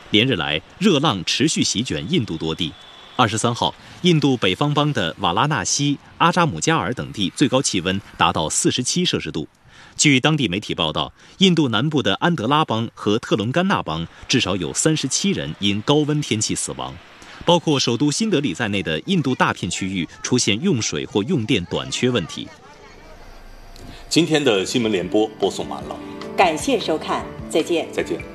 连日来，热浪持续席卷印度多地。23号，印度北方邦的瓦拉纳西、阿扎姆加尔等地最高气温达到47摄氏度。据当地媒体报道，印度南部的安德拉邦和特伦甘纳邦至少有37人因高温天气死亡，包括首都新德里在内的印度大片区域出现用水或用电短缺问题。 今天的新闻联播播送完了， 感谢收看，再见。 再见。